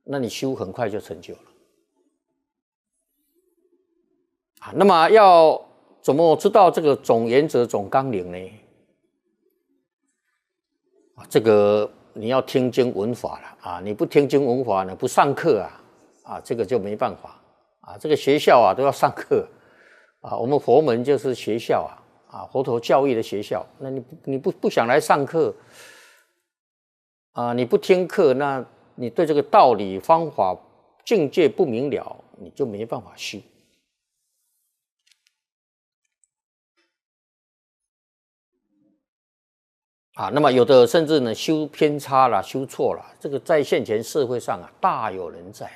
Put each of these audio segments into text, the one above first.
那你修很快就成就了。那么要怎么知道这个总原则、总纲领呢？这个你要听经闻法了你不听经闻法呢，不上课这个就没办法这个学校都要上课我们佛门就是学校佛陀教育的学校。那你不想来上课你不听课，那你对这个道理、方法、境界不明了，你就没办法修。那么有的甚至呢修偏差了、修错了，这个在现前社会上大有人在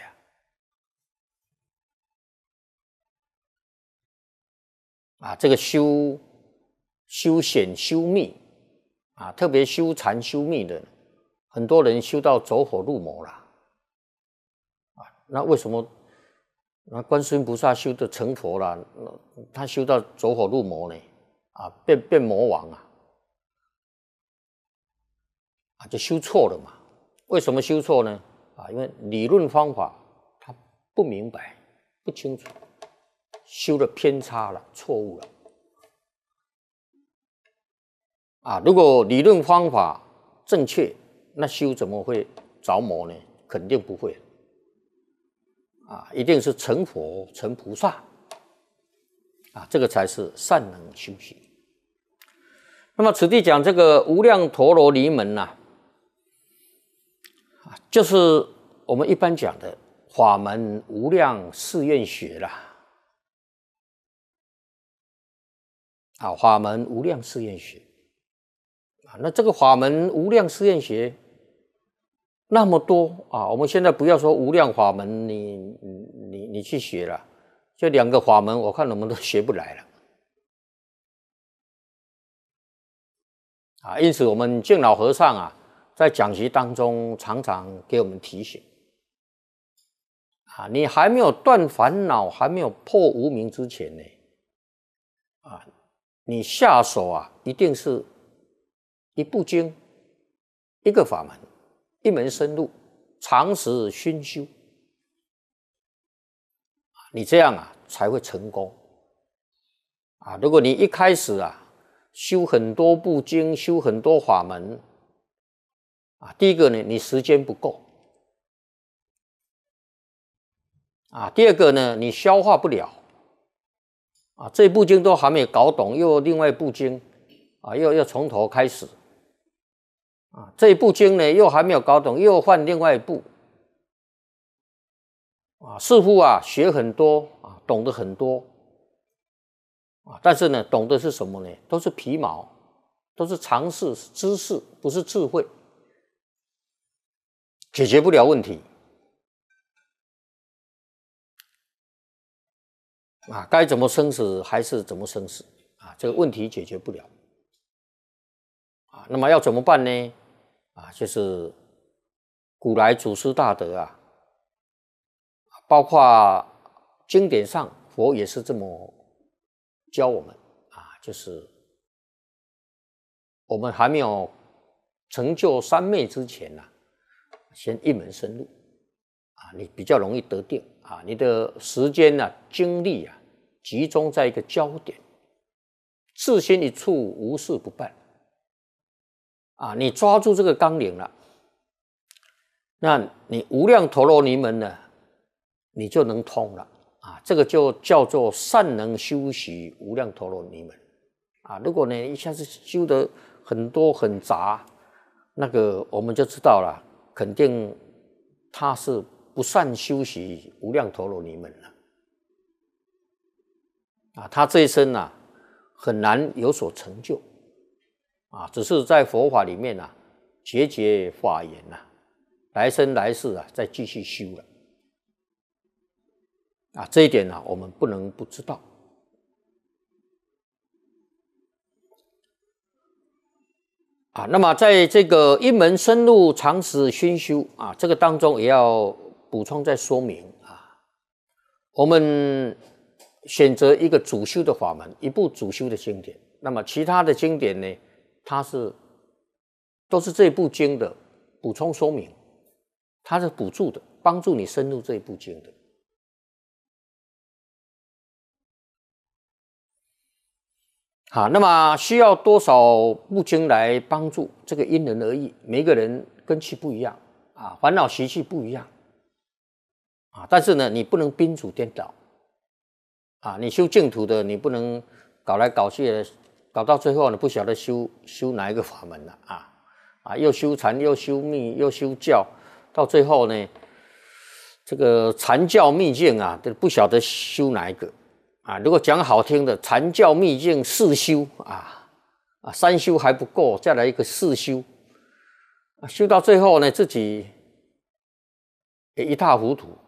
这个修显修密特别修禅修密的，很多人修到走火入魔了那为什么观世音菩萨修的成佛了，他修到走火入魔呢变魔王就修错了嘛。为什么修错呢因为理论方法他不明白不清楚，修的偏差了，错误了如果理论方法正确，那修怎么会着魔呢？肯定不会一定是成佛成菩萨这个才是善能修习。那么此地讲这个无量陀罗尼门就是我们一般讲的法门无量誓愿学啦法门无量誓愿学那这个法门无量誓愿学那么多我们现在不要说无量法门，你去学了，就2个法门，我看我们都学不来了因此我们净老和尚在讲习当中常常给我们提醒你还没有断烦恼，还没有破无明之前呢你下手一定是一部经，一个法门，一门深入，长时熏修你这样才会成功如果你一开始修很多部经，修很多法门第一个呢，你时间不够第二个呢，你消化不了这一部经都还没有搞懂，又另外一部经又要从头开始这一部经呢又还没有搞懂，又换另外一部似乎学很多懂得很多但是呢懂的是什么呢？都是皮毛，都是常识知识，不是智慧，解决不了问题该怎么生死还是怎么生死这个问题解决不了那么要怎么办呢就是古来祖师大德包括经典上佛也是这么教我们就是我们还没有成就三昧之前先一门深入你比较容易得定你的时间精力集中在一个焦点，自心一处，无事不办你抓住这个纲领了，那你无量陀罗尼门呢，你就能通了这个就叫做善能修习无量陀罗尼门如果呢一下子修得很多很杂，那个我们就知道了，肯定他是不善修习无量陀罗尼门了他这一生很难有所成就只是在佛法里面节节法言来生来世再继续修了这一点我们不能不知道那么在这个一门深入长时熏修这个当中也要补充再说明我们选择一个主修的法门，一部主修的经典，那么其他的经典呢，它都是这部经的补充说明， 它是辅助的，帮助你深入这一部经的。好，那么需要多少部经来帮助？这个因人而异，每个人根气不一样啊，烦恼习气不一样啊。但是呢，你不能宾主颠倒啊。你修净土的，你不能搞来搞去的，搞到最后呢，不晓得修哪一个法门了啊，又修禅，又修密，又修教，到最后呢，这个禅教密境啊，都不晓得修哪一个。啊，如果讲好听的，禅教秘境四修三修还不够，再来一个四修，修到最后呢，自己也一塌糊涂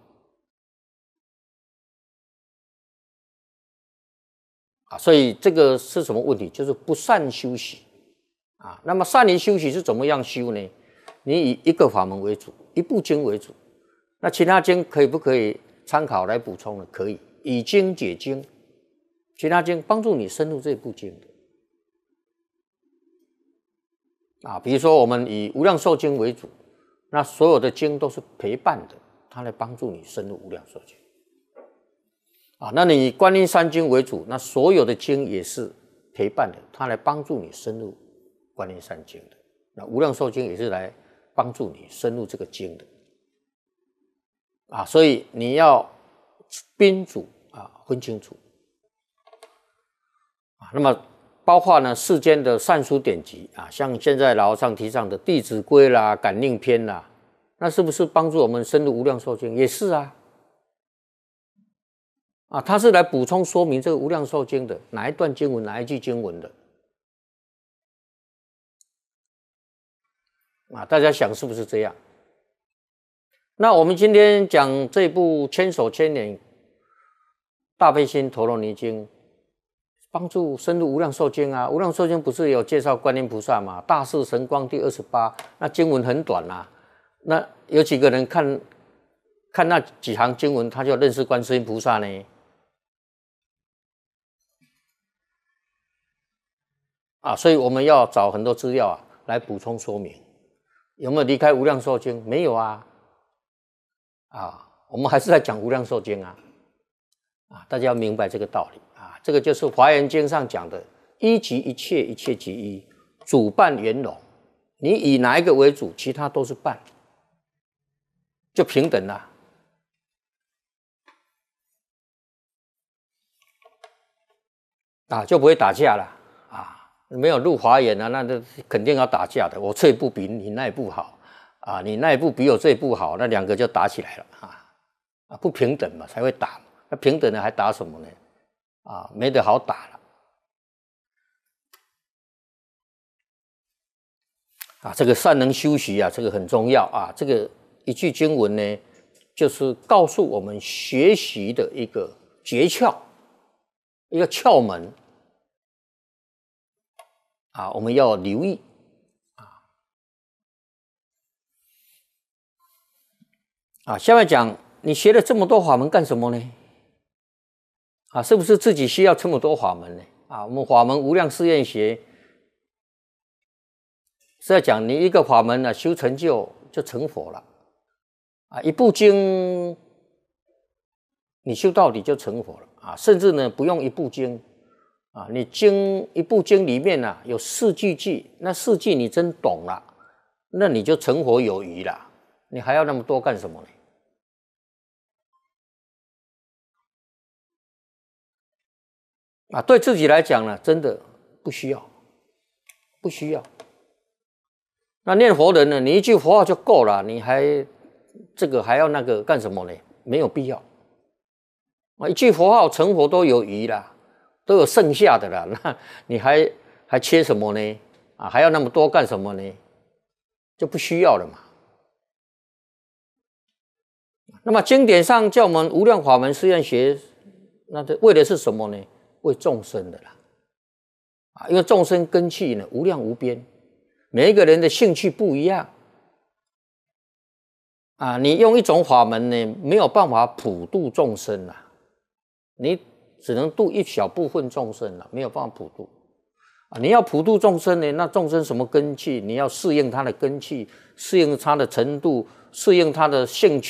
啊。所以这个是什么问题？就是不善修习啊。那么善于修习是怎么样修呢？你以一个法门为主，一部经为主，那其他经可以不可以参考来补充呢？可以。以经解经，其他经帮助你深入这部经的啊。比如说我们以无量寿经为主，那所有的经都是陪伴的，它来帮助你深入无量寿经啊。那你以观音山经为主，那所有的经也是陪伴的，它来帮助你深入观音山经的。那无量寿经也是来帮助你深入这个经的啊。所以你要宾主分清楚啊。那么包括呢世间的善书典籍啊，像现在老和尚提倡的《弟子规》啦、《感应篇》啦，那是不是帮助我们深入无量寿经？也是啊。它是来补充说明这个无量寿经的哪一段经文、哪一句经文的啊？大家想是不是这样？那我们今天讲这部千手千眼大悲心陀罗尼经，帮助深入无量寿经啊。无量寿经不是有介绍观音菩萨吗？大士神光第28，那经文很短啊。那有几个人看那几行经文，他就认识观世音菩萨呢？所以我们要找很多资料来补充说明。有没有离开无量寿经？没有啊。我们还是在讲无量寿经大家要明白这个道理这个就是华严经上讲的一即一切，一切即一，主伴圆融。你以哪一个为主，其他都是伴，就平等了就不会打架了没有入华严那肯定要打架的。我这一步比你那一步好你那一步比我这一步好，那两个就打起来了不平等嘛，才会打嘛。那平等的还打什么呢？没得好打了这个善能修习这个很重要这个一句经文呢，就是告诉我们学习的一个诀窍，一个窍门我们要留意下面讲，你学了这么多法门干什么呢？是不是自己需要这么多法门呢？我们法门无量誓愿学是在讲你一个法门修成就成佛了一部经你修到底就成佛了甚至呢不用一部经你一部经里面有4句偈，那4句你真懂了，那你就成佛有余了，你还要那么多干什么呢？对自己来讲呢，真的不需要。那念佛人呢，你一句佛号就够了，你还要那个干什么呢？没有必要一句佛号成佛都有余了，都有剩下的了，那你还缺什么呢？还要那么多干什么呢？就不需要了嘛。那么经典上叫我们无量法门誓愿学，那为的是什么呢？为众生的啦因为众生根器呢无量无边，每一个人的兴趣不一样你用一种法门呢没有办法普度众生你只能度一小部分众生没有办法普度你要普度众生呢，那众生什么根器，你要适应他的根器，适应他的程度适应他的兴趣。